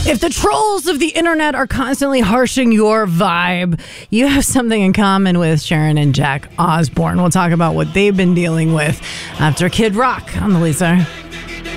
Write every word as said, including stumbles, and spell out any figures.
If the trolls of the internet are constantly harshing your vibe, you have something in common with Sharon and Jack Osbourne. We'll talk about what they've been dealing with after Kid Rock on the Lisa